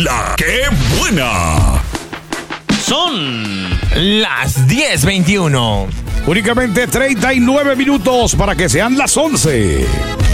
La ¡Qué buena! Son las 10:21. Únicamente 39 minutos para que sean las 11.